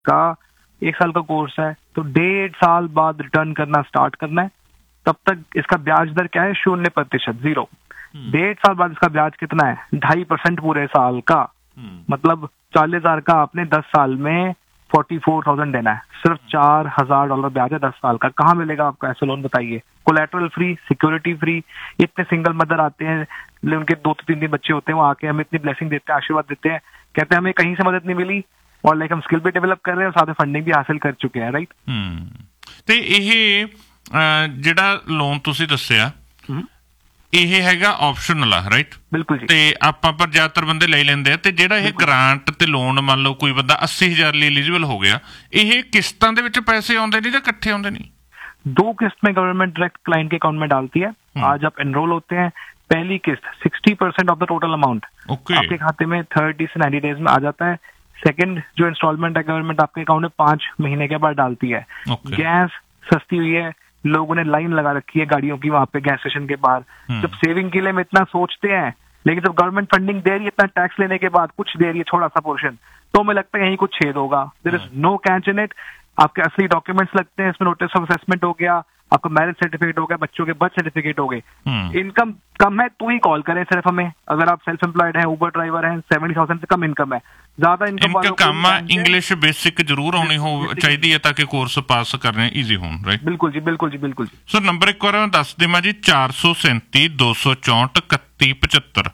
का 1 साल का कोर्स है, तो 1.5 साल बाद रिटर्न करना स्टार्ट करना है। तब तक इसका ब्याज दर क्या है? 0%, 0। 1.5 साल बाद इसका ब्याज कितना है? 2.5% पूरे साल का। मतलब 40,000 का आपने 10 साल में 44,000 देना है। सिर्फ $4,000 ब्याज है 10 साल का। कहाँ मिलेगा आपको ऐसा लोन, बताइए? Collateral free, security free. इतने सिंगल मदर आते हैं, उनके 2-3 बच्चे होते हैं, वो आके हमें इतनी ब्लेसिंग देते हैं, आशीर्वाद देते हैं, कहते हैं हमें कहीं से मदद नहीं मिली, और लाइक हम स्किल भी डेवलप कर रहे हैं और साथ फंडिंग भी हासिल कर चुके हैं, राइट। ਤੇ ਇਹ ਜਿਹੜਾ ਲੋਨ ਤੁਸੀਂ ਦੱਸਿਆ ਇਹ ਹੈਗਾ ਆਪਸ਼ਨਲ ਆ, ਰਾਈਟ? ਬਿਲਕੁਲ ਜੀ। ਤੇ ਆਪਾਂ ਪਰ ਜ਼ਿਆਦਾਤਰ ਬੰਦੇ ਲੈ ਲੈਂਦੇ ਆ। ਤੇ ਜਿਹੜਾ ਇਹ ਗ੍ਰਾਂਟ ਤੇ ਲੋਨ, ਮੰਨ ਲਓ ਕੋਈ ਬੰਦਾ 80,000 ਲਈ ਐਲੀਜੀਬਲ ਹੋ ਗਿਆ, ਇਹ ਕਿਸ਼ਤਾਂ ਦੇ ਵਿੱਚ ਪੈਸੇ ਆਉਂਦੇ ਨਹੀਂ ਜਾਂ ਇਕੱਠੇ आਉਂਦੇ नहीं? 2 किस्त में गवर्नमेंट डायरेक्ट क्लाइंट के अकाउंट में डालती है। आज आप एनरोल होते हैं, पहली किस्त 60% ऑफ द टोटल अमाउंट आपके खाते में 30 से 90 डेज में आ जाता है। सेकंड जो इंस्टॉलमेंट है गवर्नमेंट आपके अकाउंट में 5 महीने के बाद डालती है। गैस सस्ती हुई है, लोगों ने लाइन लगा रखी है गाड़ियों की वहां पे गैस स्टेशन के बाहर। जब सेविंग के लिए हम इतना सोचते हैं, लेकिन जब गवर्नमेंट फंडिंग दे रही है, इतना टैक्स लेने के बाद कुछ दे रही है छोटा सा पोर्शन, तो हमें लगता है यहीं कुछ छेद होगा। There is no catch in it. आपके असली डॉक्यूमेंट्स लगते हैं इसमें, नोटिस ऑफ असेसमेंट हो गया, आपका मैरिज सर्टिफिकेट हो गया, बच्चों के बर्थ सर्टिफिकेट हो गए। इनकम कम है तो ही कॉल करें सिर्फ हमें। अगर आप सेल्फ एम्प्लॉयड हैं, उबर ड्राइवर हैं, 70,000 से कम इनकम है, ज्यादा इनकम ਕੰਮ ਇੰਗਲਿਸ਼ ਬੇਸਿਕ ਜ਼ਰੂਰ ਆਉਣੀ ਹੋ ਚਾਹੀਦੀ ਹੈ ਤਾਂ ਕਿ ਕੋਰਸ ਪਾਸ ਕਰਨੇ ਈਜ਼ੀ ਹੋਣ, ਰਾਈਟ? ਬਿਲਕੁਲ ਜੀ, ਬਿਲਕੁਲ ਜੀ, ਬਿਲकुल ਜੀ। ਸੋ ਨੰਬਰ ਇੱਕ ਵਾਰ ਦੱਸ ਦੇਵਾਂ ਜੀ, 437 264 31 75,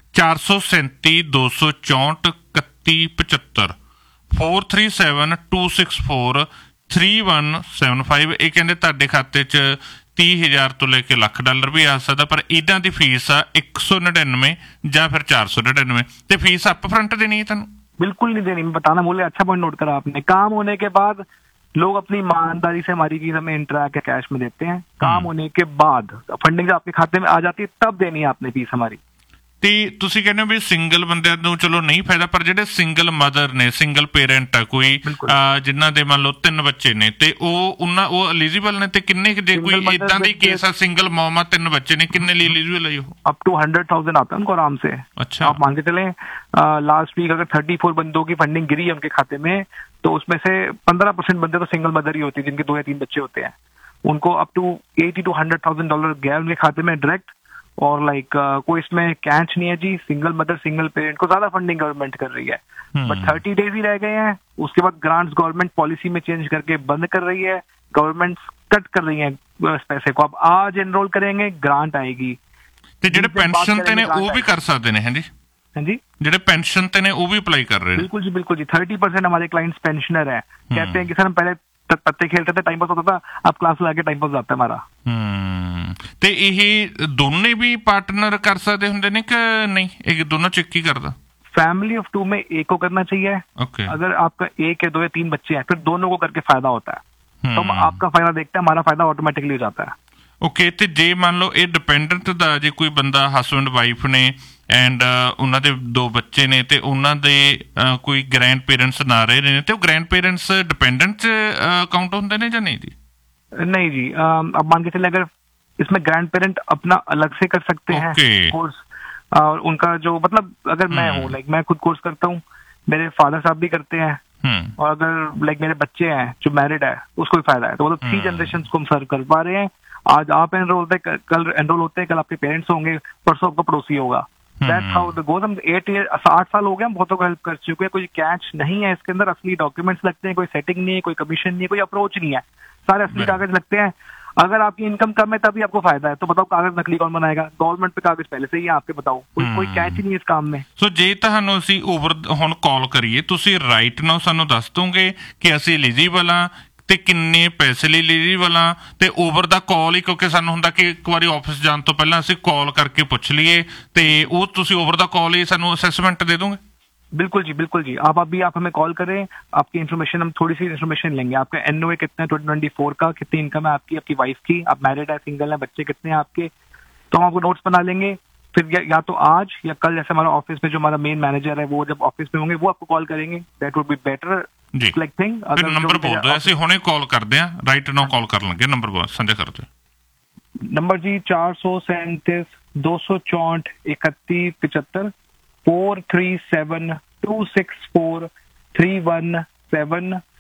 437 264 31 75, 437 264 3175। ਇਹ ਕਹਿੰਦੇ ਤੁਹਾਡੇ ਖਾਤੇ 'ਚ 30,000 ਤੋਂ ਲੈ ਕੇ $1,00,000 ਵੀ ਆ ਸਕਦਾ, ਪਰ ਇਹਨਾਂ ਦੀ ਫੀਸ ਆ 199 ਜਾਂ ਫਿਰ 499। ਤੇ फीस अप फ्रंट देनी है ਤੁਹਾਨੂੰ? बिल्कुल नहीं देनी, मैं बताना बोले। अच्छा पॉइंट नोट करा आपने। काम होने के बाद लोग अपनी ईमानदारी से हमारी फीस हमें इंटरैक्ट या कैश में देते हैं। काम होने के बाद फंडिंग जब आपके खाते में आ जाती है, तब देनी है आपने फीस हमारी। ਤੇ ਤੁਸੀਂ ਕਹਿੰਦੇ ਹੋ ਵੀ ਸਿੰਗਲ ਬੰਦਿਆਂ ਨੂੰ ਚਲੋ ਨਹੀਂ ਫਾਇਦਾ, ਪਰ ਜਿਹੜੇ ਸਿੰਗਲ ਮਦਰ ਨੇ, ਸਿੰਗਲ ਪੇਰੈਂਟ ਆ ਕੋਈ, ਜਿਨ੍ਹਾਂ ਦੇ ਮੰਨ ਲਓ 3 ਬੱਚੇ ਨੇ, ਤੇ ਉਹ ਐਲੀਜੀਬਲ ਨੇ? ਤੇ ਕਿੰਨੇ ਜੇ ਕੋਈ ਇਦਾਂ ਦੀ ਕੇਸ ਆ, ਸਿੰਗਲ ਮॉम ਆ, 3 ਬੱਚੇ ने, कितने लिए एलिजिबल है? अप टू 100,000 आता है उनको आराम से। अच्छा, आप मान के चले लास्ट वीक अगर 34 बंदों की फंडिंग गिरी है उनके खाते में, तो उसमें से 15% बंदे तो सिंगल मदर ही होती है जिनके 2 या 3 बच्चे होते हैं। उनको अप टू $80,000 to $100,000 गया उनके खाते में डायरेक्ट। और लाइक कोई इसमें कैच नहीं है जी। सिंगल मदर, सिंगल पेरेंट को ज्यादा फंडिंग गवर्नमेंट कर रही है, बट 30 डेज ही रह गए हैं। उसके बाद ग्रांट्स गवर्नमेंट पॉलिसी में चेंज करके बंद कर रही है, गवर्नमेंट कट कर रही है पैसे को। अब आज एनरोल करेंगे, ग्रांट आएगी। ਤੇ ਜਿਹੜੇ ਪੈਨਸ਼ਨ ਤੇ ਨੇ ਉਹ ਵੀ ਕਰ ਸਕਦੇ ਨੇ? ਹਾਂਜੀ ਹਾਂਜੀ, ਜਿਹੜੇ ਪੈਨਸ਼ਨ ਤੇ ਨੇ ਉਹ भी अप्लाई कर रहे हैं? बिल्कुल जी, बिल्कुल जी। 30% हमारे क्लाइंट्स पेंशनर हैं। कहते हैं कि सर हम पहले पत्ते खेलते थे, टाइम पास होता था, अब क्लास लगा के टाइम पास जाता है हमारा। ਤੇ ਇਹ ਦੋਨੇ ਵੀ पार्टनर कर सकते होंगे ने कि नहीं? एक दोनों चेक ही करता? फैमिली ऑफ 2 में एक को करना चाहिए। अगर आपका 1 या 2 या 3 बच्चे हैं, फिर दोनों को करके फायदा होता है। तो हम आपका फायदा देखते हैं, हमारा फायदा ऑटोमेटिकली हो जाता है। ओके। ਤੇ ਜੇ ਮੰਨ ਲਓ ਇਹ ਡਿਪੈਂਡੈਂਟ ਦਾ, ਜੇ ਕੋਈ ਬੰਦਾ ਹਸਬੈਂਡ ਵਾਈਫ ਨੇ ਐਂਡ ਉਹਨਾਂ ਦੇ 2 ਬੱਚੇ ਨੇ, ਤੇ ਉਹਨਾਂ ਦੇ ਕੋਈ ਗ੍ਰੈਂਡ ਪੇਰੈਂਟਸ ਨਾ ਰਹੇ ਨੇ, ਤੇ ਉਹ ਗ੍ਰੈंड पेरेंट्स डिपेंडेंट अकाउंट होंगे ने या नहीं जी? नहीं जी। अब मान के चले अगर इसमें ग्रैंड पेरेंट अपना अलग से कर सकते हैं कोर्स। और उनका जो मतलब अगर मैं हूँ, लाइक मैं खुद कोर्स करता हूँ, मेरे फादर साहब भी करते हैं, और अगर लाइक मेरे बच्चे हैं जो मैरिड है उसको भी फायदा है। तो मतलब 3 जनरेशन को हम सर्व कर पा रहे हैं। आज आप एनरोल होते हैं, कल एनरोल होते हैं, कल आपके पेरेंट्स होंगे, परसों आपका पड़ोसी होगा। That's how the goes। हम 8 साल हो गए, हम बहुतों को हेल्प कर चुके हैं। कोई कैच नहीं है इसके अंदर, असली डॉक्यूमेंट्स लगते हैं, कोई सेटिंग नहीं है, कोई कमीशन नहीं है, कोई अप्रोच नहीं है, सारे असली कागज लगते हैं। अगर आपकी इनकम कम है तभी आपको फायदा है, तो बताओ कागज नकली कौन बनाएगा? गवर्नमेंट पे कागज पहले से ही है आपके, बताओ कोई कैच ही नहीं इस काम में। सो ਜੇ ਤੁਹਾਨੂੰ ਅਸੀਂ ਓਵਰ ਹੁਣ ਕਾਲ ਕਰੀਏ, ਤੁਸੀਂ ਰਾਈਟ ਨਾਓ ਸਾਨੂੰ ਦੱਸ ਦੋਗੇ ਕਿ ਅਸੀਂ ਐਲੀਜੀਬਲ ਆ ਤੇ ਕਿੰਨੇ ਪੈਸੇ ਲਈ ਐਲੀਜੀਬਲ ਆ? ਤੇ ਓਵਰ ਦਾ ਕਾਲ ਹੀ, ਕਿਉਂਕਿ ਸਾਨੂੰ ਹੁੰਦਾ ਕਿ ਇੱਕ ਵਾਰੀ ਆਫਿਸ ਜਾਣ ਤੋਂ ਪਹਿਲਾਂ ਅਸੀਂ ਕਾਲ ਕਰਕੇ ਪੁੱਛ ਲਈਏ, ਤੇ ਉਹ ਤੁਸੀਂ ਓਵਰ ਦਾ ਕਾਲ ਹੀ ਸਾਨੂੰ ਅਸੈਸमेंट दे दोगे? बिल्कुल जी, बिल्कुल जी। आप हमें कॉल करें, आपकी इन्फॉर्मेशन, हम थोड़ी सी इन्फॉर्मेशन लेंगे। आपका एनओए कितना है 2024 का, कितनी इनकम है आपकी वाइफ की, आप मैरिड है, सिंगल है, बच्चे कितने हैं आपके, तो हम आपको नोट्स बना लेंगे। फिर या तो आज या कल, जैसे हमारा ऑफिस में जो हमारा मेन मैनेजर है वो जब ऑफिस में होंगे वो आपको कॉल करेंगे। That would be better like thing. अगर नंबर बोल दो, ऐसे हुणे कॉल करते हैं, राइट नाउ कॉल कर लेंगे। नंबर बोल संजय कर दो। नंबर जी 437 264 31 75, 437 264 31 7